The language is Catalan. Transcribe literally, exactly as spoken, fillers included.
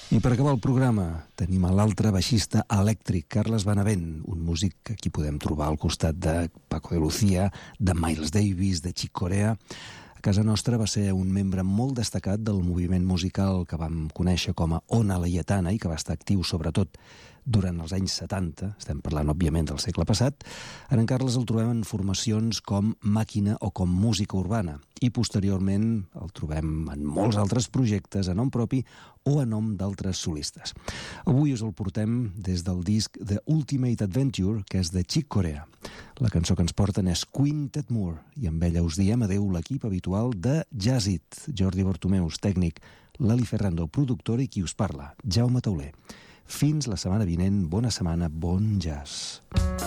I per acabar el programa tenim a l'altre baixista elèctric, Carles Benavent, un músic que aquí podem trobar al costat de Paco de Lucía, de Miles Davis, de Chick Corea. A casa nostra va ser un membre molt destacat del moviment musical que vam conèixer com a Ona Laietana i que va estar actiu sobretot durant els anys setanta, estem parlant òbviament del segle passat. Ara en Carles el trobem en formacions com Màquina o com Música Urbana i posteriorment el trobem en molts altres projectes a nom propi o a nom d'altres solistes. Avui us el portem des del disc The Ultimate Adventure, que és de Chick Corea. La cançó que ens porten és Quintet Moore i amb ella us diem adeu l'equip habitual de Jazz It, Jordi Bartomeus, tècnic, Lali Ferrando, productora i qui us parla, Jaume Tauler. Fins la setmana vinent, bona setmana, bon jazz.